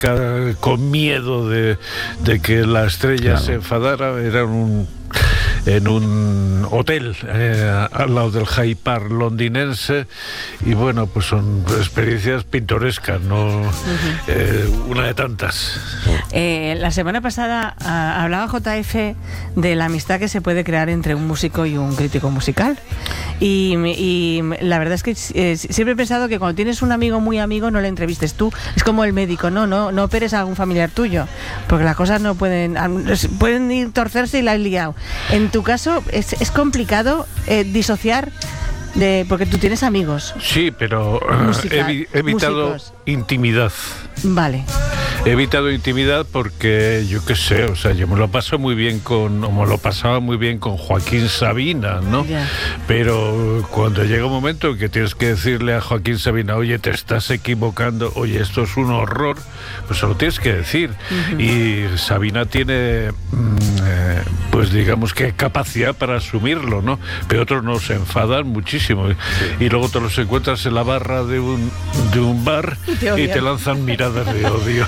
con miedo de que la estrella se enfadara. Era en un hotel al lado del Hyde Park londinense, y bueno, pues son experiencias pintorescas, no una de tantas. La semana pasada hablaba JF de la amistad que se puede crear entre un músico y un crítico musical, y la verdad es que siempre he pensado que cuando tienes un amigo muy amigo no le entrevistes tú, es como el médico, no operes a algún familiar tuyo, porque las cosas no pueden ir torcerse y la has liado. En tu caso es complicado disociar porque tú tienes amigos. Sí, pero he evitado músicos. Intimidad. Vale. He evitado intimidad porque, yo qué sé, o sea, yo me lo pasaba muy bien con Joaquín Sabina, ¿no? Yeah. Pero cuando llega un momento en que tienes que decirle a Joaquín Sabina, oye, te estás equivocando, oye, esto es un horror, pues se lo tienes que decir. Y Sabina tiene, pues digamos que capacidad para asumirlo, ¿no? Pero otros nos enfadan muchísimo. Sí. Y luego te los encuentras en la barra de un bar y te lanzan miradas de odio.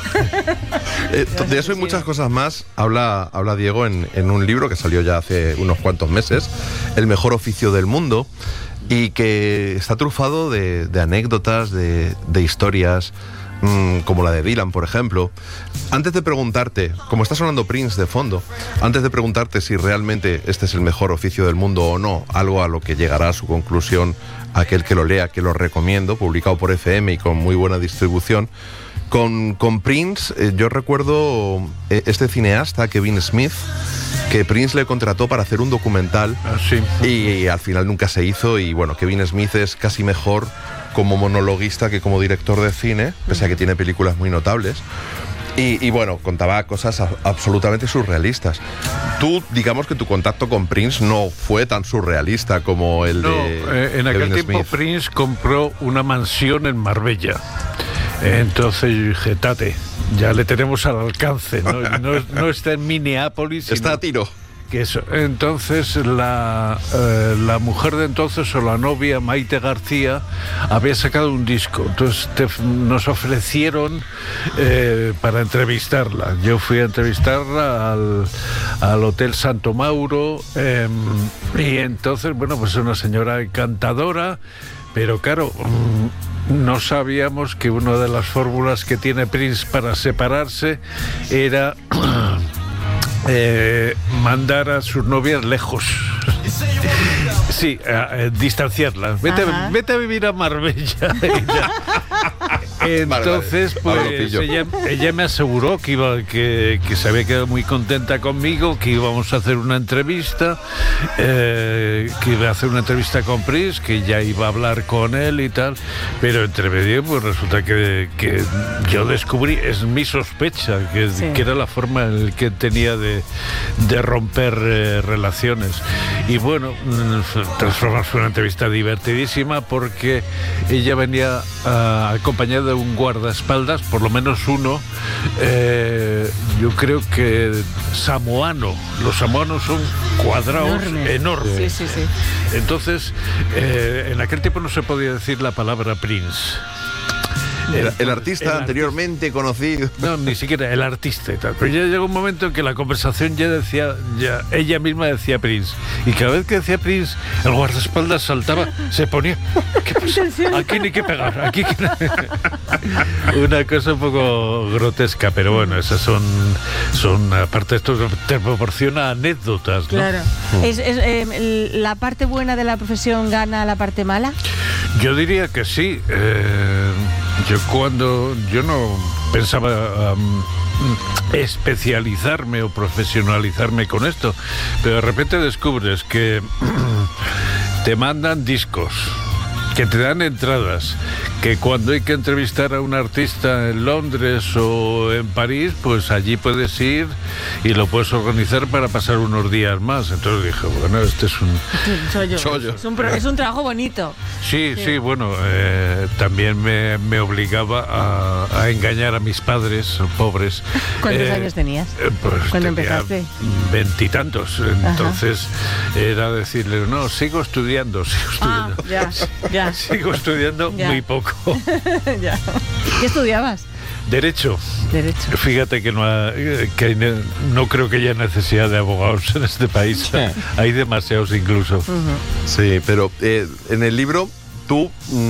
De eso y muchas cosas más habla Diego en un libro que salió ya hace unos cuantos meses, El mejor oficio del mundo, y que está trufado de anécdotas, de historias, como la de Dylan, por ejemplo. Antes de preguntarte, como está sonando Prince de fondo, antes de preguntarte si realmente este es el mejor oficio del mundo o no, algo a lo que llegará a su conclusión aquel que lo lea, que lo recomiendo, publicado por FM y con muy buena distribución. Con Prince, yo recuerdo este cineasta, Kevin Smith, que Prince le contrató para hacer un documental. Y al final nunca se hizo, y bueno, Kevin Smith es casi mejor como monologuista que como director de cine, pese a que tiene películas muy notables. Y bueno, contaba cosas absolutamente surrealistas. Tú, digamos que tu contacto con Prince no fue tan surrealista como el de en aquel Kevin tiempo Smith. Prince compró una mansión en Marbella. Entonces yo dije, tate, ya le tenemos al alcance, no está en Minneapolis, está a tiro. Que eso. Entonces la mujer de entonces, o la novia, Maite García, había sacado un disco. Entonces nos ofrecieron para entrevistarla. Yo fui a entrevistarla al Hotel Santo Mauro, y entonces, bueno, pues es una señora encantadora, pero claro, no sabíamos que una de las fórmulas que tiene Prince para separarse era mandar a sus novias lejos. Sí, distanciarlas. Vete a vivir a Marbella. Entonces, pues ella me aseguró que se había quedado muy contenta conmigo, que íbamos a hacer una entrevista, que iba a hacer una entrevista con Prince, que ya iba a hablar con él y tal, pero entre medio, pues resulta que yo descubrí, es mi sospecha, que era la forma en la que tenía de romper relaciones. Y bueno, transformarse en una entrevista divertidísima, porque ella venía acompañada de un guardaespaldas, por lo menos uno, yo creo que samoano. Los samoanos son cuadrados enormes. Sí. Entonces, en aquel tiempo no se podía decir la palabra Prince. El artista anteriormente conocido. No, ni siquiera el artista y tal. Pero ya llegó un momento en que la conversación ella misma decía Prince. Y cada vez que decía Prince, el guardaespaldas saltaba, se ponía, ¿qué pasa? Aquí ni que pegar, aquí una cosa un poco grotesca, pero bueno, esas son aparte, esto te proporciona anécdotas, ¿no? Claro. ¿La parte buena de la profesión gana la parte mala? Yo diría que sí. Yo no pensaba especializarme o profesionalizarme con esto, pero de repente descubres que te mandan discos, que te dan entradas, que cuando hay que entrevistar a un artista en Londres o en París, pues allí puedes ir y lo puedes organizar para pasar unos días más. Entonces dije, bueno, este es un chollo. Es un trabajo bonito. Sí, bueno, también me obligaba a engañar a mis padres, pobres. ¿Cuántos años tenías cuando empezaste? 20 y tantos. Entonces era decirle, no, sigo estudiando. Ya. Sigo estudiando muy poco. Ya. ¿Qué estudiabas? Derecho. Fíjate que no creo que haya necesidad de abogados en este país. Hay demasiados incluso. Sí, pero en el libro tú,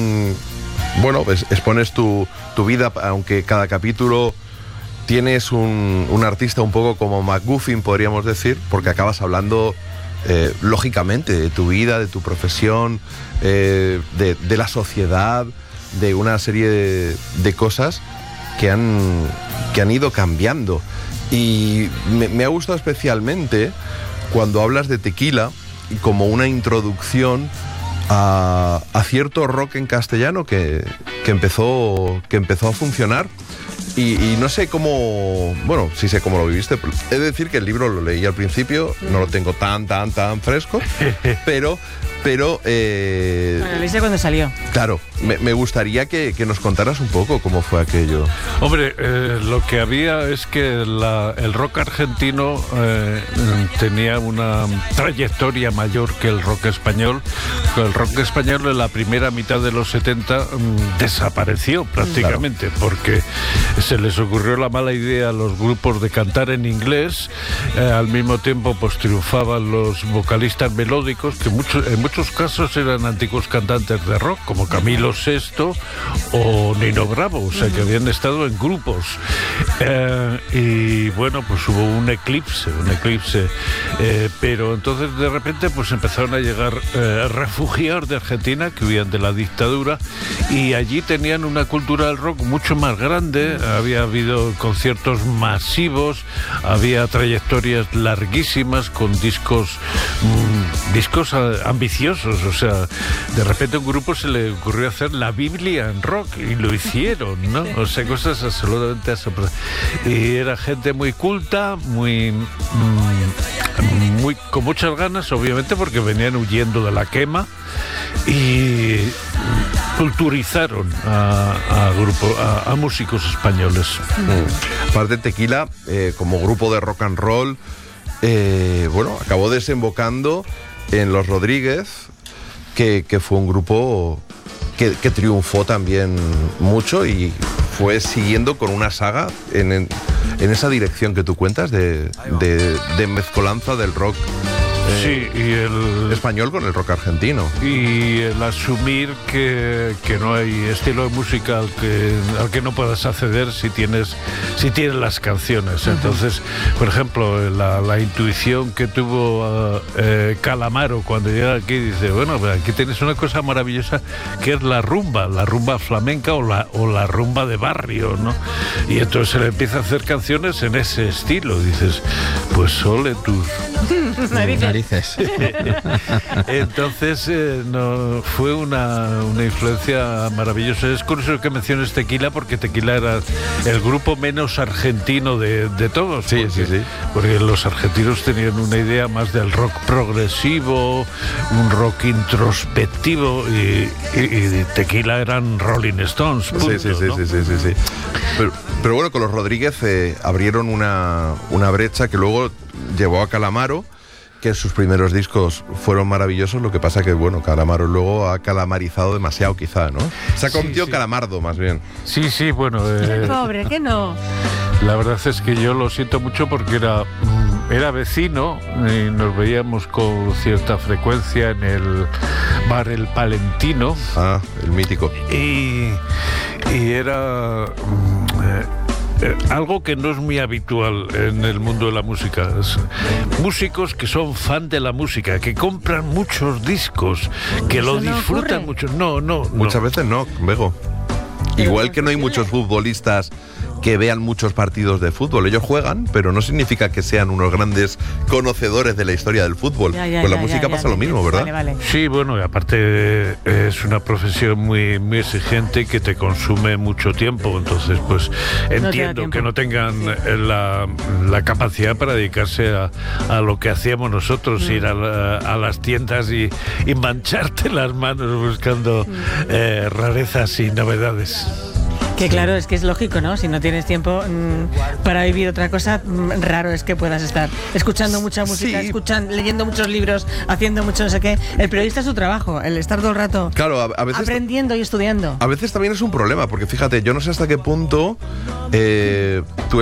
expones tu vida, aunque cada capítulo tienes un artista un poco como MacGuffin, podríamos decir, porque acabas hablando lógicamente de tu vida, de tu profesión, de la sociedad, de una serie de cosas que han ido cambiando. Y me ha gustado especialmente cuando hablas de Tequila como una introducción a cierto rock en castellano que empezó a funcionar. Y no sé cómo, bueno, sí sé cómo lo viviste. He de decir que el libro lo leí al principio, no lo tengo tan fresco, pero bueno, lo hice cuando salió. Claro, me gustaría que nos contaras un poco cómo fue aquello. Hombre, lo que había es que el rock argentino tenía una trayectoria mayor que el rock español. El rock español en la primera mitad de los 70 desapareció prácticamente, porque se les ocurrió la mala idea a los grupos de cantar en inglés. Al mismo tiempo pues triunfaban los vocalistas melódicos, que en muchos casos eran antiguos cantantes de rock, como Camilo VI o Nino Bravo, o sea, que habían estado en grupos. Y bueno, pues hubo un eclipse, pero entonces de repente pues empezaron a llegar refugiados de Argentina que huían de la dictadura, y allí tenían una cultura del rock mucho más grande. Había habido conciertos masivos, había trayectorias larguísimas con discos ambiciosos. O sea, de repente a un grupo se le ocurrió hacer la Biblia en rock y lo hicieron, ¿no? O sea, cosas absolutamente asombrosas. Y era gente muy culta, muy con muchas ganas, obviamente, porque venían huyendo de la quema, y culturizaron a músicos españoles. Aparte, Tequila, como grupo de rock and roll, acabó desembocando en Los Rodríguez, que fue un grupo que triunfó también mucho y fue siguiendo con una saga en esa dirección que tú cuentas de mezcolanza del rock sí, y el español con el rock argentino. Y el asumir que no hay estilo de música al que no puedas acceder si tienes las canciones. Entonces, por ejemplo, la intuición que tuvo Calamaro cuando llega aquí, dice, bueno, aquí tienes una cosa maravillosa que es la rumba flamenca o la rumba de barrio, ¿no? Y entonces se le empieza a hacer canciones en ese estilo. Dices, pues ole tus narices. Entonces fue una influencia maravillosa. Es curioso que menciones Tequila, porque Tequila era el grupo menos argentino de todos. Sí. Porque los argentinos tenían una idea más del rock progresivo, un rock introspectivo, y Tequila eran Rolling Stones. Punto, sí. Pero bueno, con los Rodríguez abrieron una brecha que luego llevó a Calamaro, que sus primeros discos fueron maravillosos. Lo que pasa que, bueno, Calamaro luego ha calamarizado demasiado, quizá, ¿no? Se ha convertido Calamardo, más bien. Sí, bueno. Pobre, que no. La verdad es que yo lo siento mucho porque era vecino y nos veíamos con cierta frecuencia en el bar El Palentino. Ah, el mítico. Y era algo que no es muy habitual en el mundo de la música. Músicos que son fan de la música, que compran muchos discos, que lo disfrutan mucho. No. Muchas veces no, Bego. Igual que no hay muchos futbolistas que vean muchos partidos de fútbol. Ellos juegan, pero no significa que sean unos grandes conocedores de la historia del fútbol. Con la música pasa lo mismo, ¿verdad? Vale. Sí, bueno, y aparte es una profesión muy, muy exigente que te consume mucho tiempo. Entonces, pues entiendo que no tengan la capacidad para dedicarse a lo que hacíamos nosotros, ir a las tiendas y mancharte las manos buscando rarezas y novedades. Que claro, es que es lógico, ¿no? Si no tienes tiempo para vivir otra cosa, raro es que puedas estar escuchando mucha música, leyendo muchos libros, haciendo mucho no sé qué. El periodista es su trabajo, el estar todo el rato a veces aprendiendo y estudiando. A veces también es un problema, porque fíjate, yo no sé hasta qué punto tú